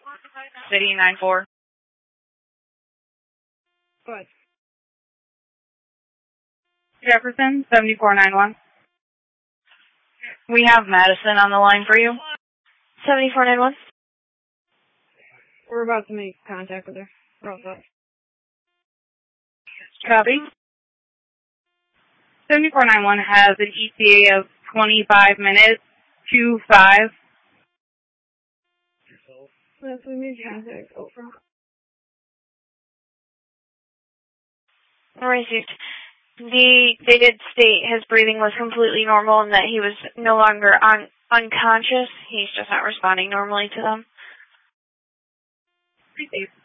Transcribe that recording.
City 9-4. Go ahead. Jefferson 7491. We have Madison on the line for you. 7491. We're about to make contact with her. We're all set. Copy. 7491 has an ETA of 25 minutes, 2-5. Let's make contact. Over. Received. They did state his breathing was completely normal and that he was no longer unconscious. He's just not responding normally to them. Received.